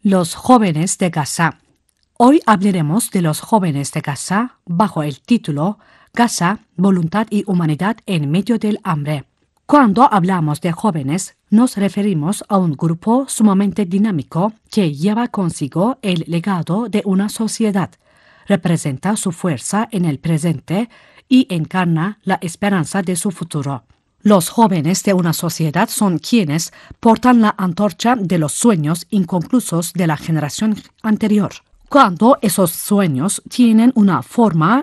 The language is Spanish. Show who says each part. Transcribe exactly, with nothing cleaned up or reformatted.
Speaker 1: Los jóvenes de Gaza. Hoy hablaremos de los jóvenes de Gaza bajo el título Gaza, voluntad y humanidad en medio del hambre. Cuando hablamos de jóvenes, nos referimos a un grupo sumamente dinámico que lleva consigo el legado de una sociedad, representa su fuerza en el presente y encarna la esperanza de su futuro. Los jóvenes de una sociedad son quienes portan la antorcha de los sueños inconclusos de la generación anterior. Cuando esos sueños tienen una forma